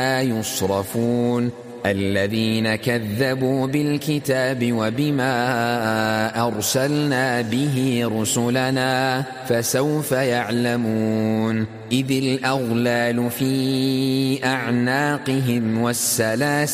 يصرفون الذين كذبوا بالكتاب وبما أرسلنا به رسلنا فسوف يعلمون إذ الأغلال في أعناقهم والسلاسل